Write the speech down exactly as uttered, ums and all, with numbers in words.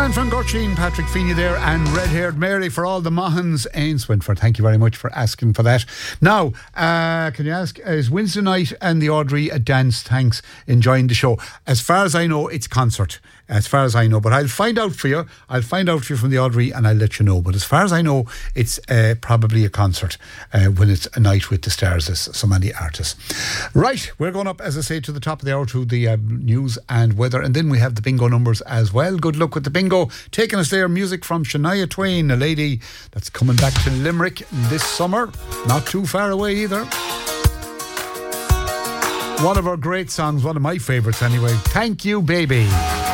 And from Gurchin, Patrick Feeney there, and red-haired Mary for all the Mahans, Ain Swinford. Thank you very much for asking for that. Now, uh, can you ask, is Wednesday night and the Audrey a dance? Thanks, enjoying the show. As far as I know, it's concert. As far as I know, but I'll find out for you. I'll find out for you from the Audrey and I'll let you know. But as far as I know, it's uh, probably a concert uh, when it's a night with the stars, as so many artists. Right, we're going up, as I say, to the top of the hour to the uh, news and weather, and then we have the bingo numbers as well. Good luck with the bingo. Taking us there, music from Shania Twain, a lady that's coming back to Limerick this summer. Not too far away either. One of her great songs, one of my favourites anyway. Thank You, Baby.